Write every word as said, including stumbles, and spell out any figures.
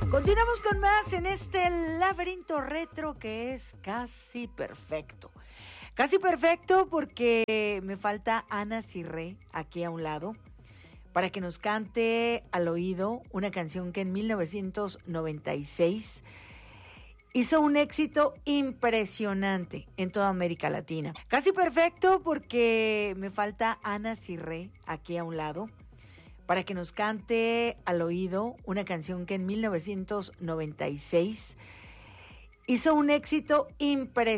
Continuamos con más en este laberinto retro que es casi perfecto. Casi perfecto porque me falta Ana Cirré aquí a un lado para que nos cante al oído una canción que en mil novecientos noventa y seis hizo un éxito impresionante en toda América Latina. Casi perfecto porque me falta Ana Cirré aquí a un lado para que nos cante al oído una canción que en mil novecientos noventa y seis hizo un éxito impresionante